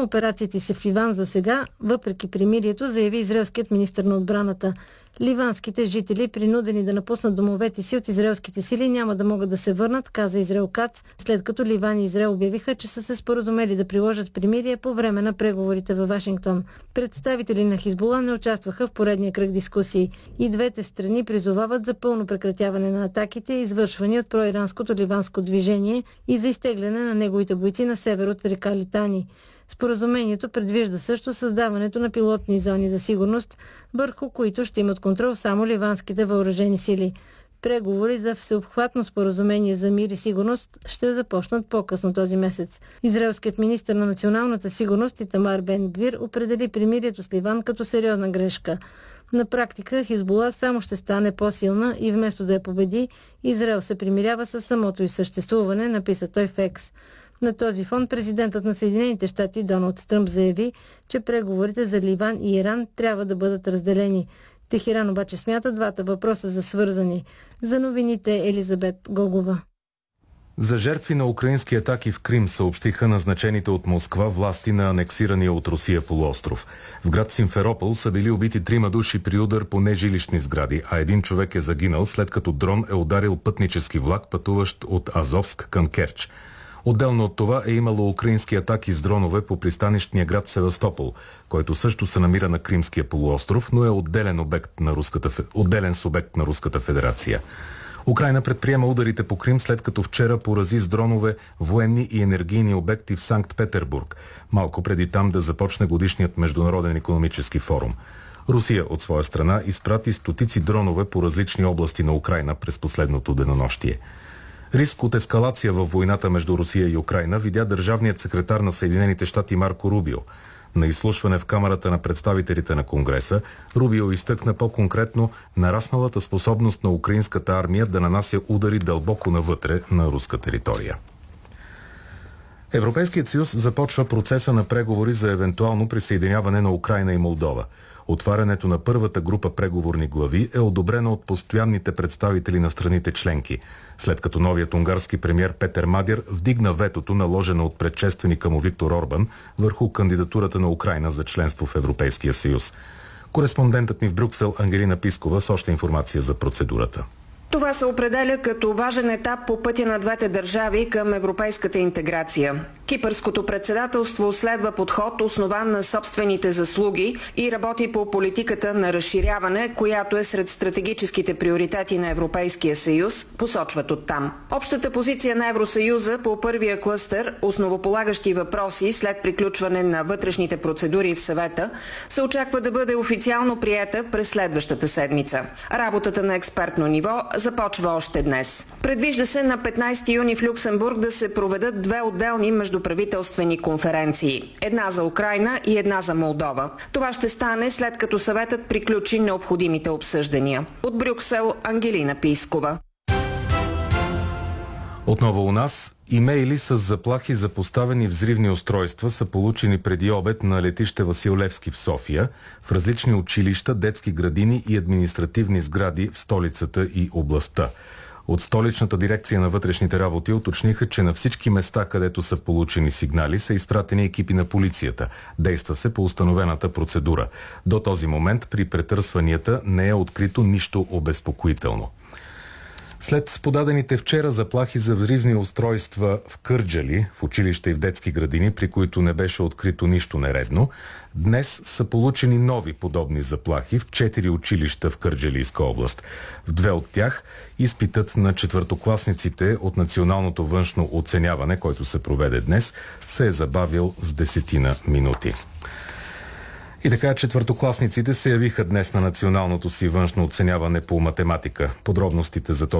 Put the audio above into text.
на операциите си в Ливан за сега, въпреки примирието, заяви израелският министър на отбраната. Ливанските жители, принудени да напуснат домовете си от израелските сили, няма да могат да се върнат, каза Израел Кац, след като Ливан и Израел обявиха, че са се споразумели да приложат примирие по време на преговорите във Вашингтон. Представители на Хизбула не участваха в поредния кръг дискусии. И двете страни призовават за пълно прекратяване на атаките, извършвани от проиранското ливанско движение, и за изтегляне на неговите бойци на север от река Литани. Споразумението предвижда също създаването на пилотни зони за сигурност, върху които ще имат контрол само ливанските въоръжени сили. Преговори за всеобхватно споразумение за мир и сигурност ще започнат по-късно този месец. Израелският министър на националната сигурност Итамар Бен Гвир определи примирието с Ливан като сериозна грешка. На практика Хизбула само ще стане по-силна и вместо да я победи, Израел се примирява с самото й съществуване, написа той в Екс. На този фон президентът на Съединените щати Доналд Тръмп заяви, че преговорите за Ливан и Иран трябва да бъдат разделени. Техеран обаче смята двата въпроса за свързани. За новините Елизабет Гогова. За жертви на украински атаки в Крим съобщиха назначените от Москва власти на анексирания от Русия полуостров. В град Симферопол са били убити 3 души при удар по нежилищни сгради, а един човек е загинал, след като дрон е ударил пътнически влак, пътуващ от Азовск към Керч. Отделно от това е имало украински атаки с дронове по пристанищния град Севастопол, който също се намира на Кримския полуостров, но е отделен субект на Руската федерация. Украйна предприема ударите по Крим, след като вчера порази с дронове военни и енергийни обекти в Санкт-Петербург, малко преди там да започне годишният международен икономически форум. Русия от своя страна изпрати стотици дронове по различни области на Украйна през последното денонощие. Риск от ескалация във войната между Русия и Украйна видя държавният секретар на Съединените щати Марко Рубио. На изслушване в Камарата на представителите на Конгреса, Рубио изтъкна по-конкретно нарасналата способност на украинската армия да нанася удари дълбоко навътре на руска територия. Европейският съюз започва процеса на преговори за евентуално присъединяване на Украйна и Молдова. Отварянето на първата група преговорни глави е одобрено от постоянните представители на страните членки, след като новият унгарски премиер Петер Мадяр вдигна ветото, наложено от предшественика му Виктор Орбан, върху кандидатурата на Украйна за членство в Европейския съюз. Кореспондентът ни в Брюксел Ангелина Пискова с още информация за процедурата. Това се определя като важен етап по пътя на двете държави към европейската интеграция. Кипърското председателство следва подход, основан на собствените заслуги, и работи по политиката на разширяване, която е сред стратегическите приоритети на Европейския съюз, посочват оттам. Общата позиция на Евросъюза по първия клъстър, основополагащи въпроси след приключване на вътрешните процедури в съвета, се очаква да бъде официално приета през следващата седмица. Работата на експертно ниво започва още днес. Предвижда се на 15 юни в Люксембург да се проведат две отделни междуправителствени конференции. Една за Украйна и една за Молдова. Това ще стане след като съветът приключи необходимите обсъждания. От Брюксел Ангелина Пискова. Отново у нас. Имейли с заплахи за поставени взривни устройства са получени преди обед на летище Васил Левски в София, в различни училища, детски градини и административни сгради в столицата и областта. От столичната дирекция на вътрешните работи уточниха, че на всички места, където са получени сигнали, са изпратени екипи на полицията. Действа се по установената процедура. До този момент при претърсванията не е открито нищо обезпокоително. След подадените вчера заплахи за взривни устройства в Кърджали, в училища и в детски градини, при които не беше открито нищо нередно, днес са получени нови подобни заплахи в 4 училища в Кърджалийска област. В 2 от тях изпитът на четвъртокласниците от националното външно оценяване, който се проведе днес, се е забавил с 10 минути. И така, четвъртокласниците се явиха днес на националното си външно оценяване по математика. Подробностите за